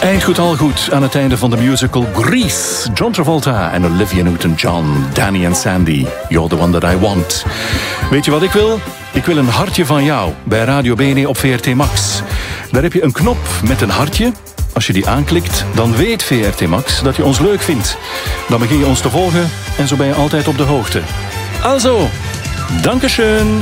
Eind goed al goed aan het einde van de musical Grease. John Travolta en Olivia Newton-John, Danny en Sandy. You're the one that I want. Weet je wat ik wil? Ik wil een hartje van jou bij Radio BNE op VRT Max. Daar heb je een knop met een hartje. Als je die aanklikt, dan weet VRT Max dat je ons leuk vindt. Dan begin je ons te volgen en zo ben je altijd op de hoogte. Also, dankeschön.